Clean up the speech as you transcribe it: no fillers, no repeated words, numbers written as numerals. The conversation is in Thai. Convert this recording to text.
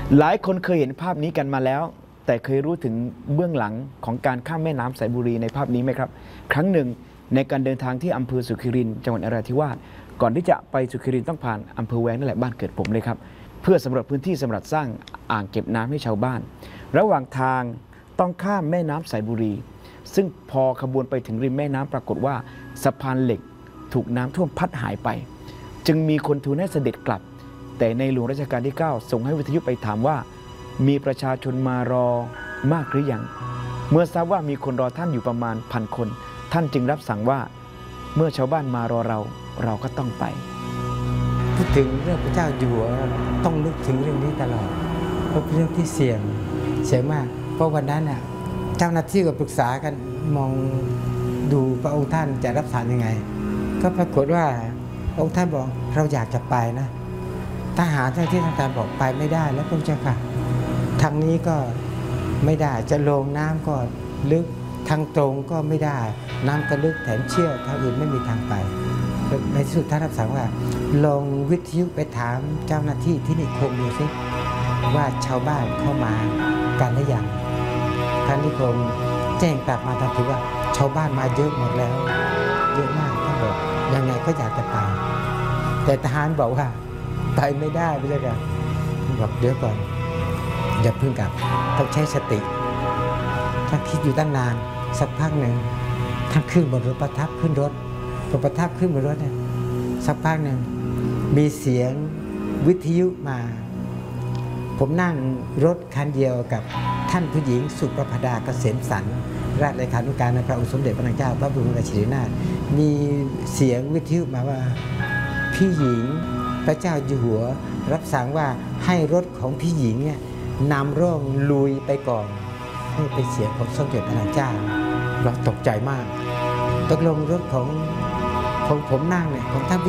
หลายคนเคยเห็นภาพนี้กันมาแล้วแต่เคยรู้ถึงเบื้องหลังของการข้ามแม่น้ำสายบุรีในภาพนี้ไหมครับครั้งหนึ่งในการเดินทางที่อำเภอสุขิรินทร์จังหวัดนราธิวาสก่อนที่จะไปสุขิรินทร์ต้องผ่านอำเภอแว้งนั่นแหละบ้านเกิดผมเลยครับเพื่อสำรวจพื้นที่สำหรับสร้างอ่างเก็บน้ำให้ชาวบ้านระหว่างทางต้องข้ามแม่น้ำสายบุรีซึ่งพอขบวนไปถึงริมแม่น้ำปรากฏว่าสะพานเหล็กถูกน้ำท่วมพัดหายไปจึงมีคนทูลให้เสด็จกลับแต่ในหลวงรัชกาลที่ 9ส่งให้วิทยุไปถามว่ามีประชาชนมารอมากหรือยังเมื่อทราบว่ามีคนรอท่านอยู่ประมาณ1,000 คนท่านจึงรับสั่งว่าเมื่อชาวบ้านมารอเราก็ต้องไปพูดถึงเรื่องพระเจ้าอยู่หัวต้องนึกถึงเรื่องนี้ตลอดเพราะเป็นเรื่องที่เสี่ยงมากเพราะวันนั้นน่ะเจ้าหน้าที่ก็ปรึกษากันมองดูพระองค์ท่านจะรับสั่งยังไงก็ปรากฏว่าองค์ท่านบอกเราอยากจะไปนะทหารเจ้าที่ทางการบอกไปไม่ได้แล้วพระเจ้าค่ะทางนี้ก็ไม่ได้จะลงน้ำก็ลึกทางตรงก็ไม่ได้น้ำก็ลึกแถมเชี่ยวทางอื่นไม่มีทางไปในที่สุดท่านรับสั่งว่าลงวิทยุไปถามเจ้าหน้าที่ที่นิคมดูสิว่าชาวบ้านเข้ามากันหรือยังท่านนิคมแจ้งกลับมาทันทีว่าชาวบ้านมาเยอะหมดแล้วเยอะมากท่านบอกยังไงก็อยากจะไปแต่ทหารบอกว่าไปไม่ได้ไม่ใช่กันบอกเดี๋ยวก่อนอย่าเพิ่งกลับต้องใช้สติท่านคิดอยู่ตั้งนานสักพักหนึ่งท่านขึ้นบนรถประทับขึ้นรถพอประทับขึ้นบนรถเนี่ยสักพักหนึ่งมีเสียงวิทยุมาผมนั่งรถคันเดียวกับท่านผู้หญิงสุประภดาเกษมสันต์ราชเลขานุการในพระองค์สมเด็จพระนางเจ้าพระบรมราชินีนาถมีเสียงวิทยุมาว่าพี่หญิงพระเจ้าอยู่หัวรับสั่งว่าให้รถของพี่หญิงเนี่ยนำร่องลุยไปก่อนให้เป็นเสียงของสมเด็จพระนางเจ้าเราตกใจมากตกลงรถของผมนั่งเนี่ยของท่าน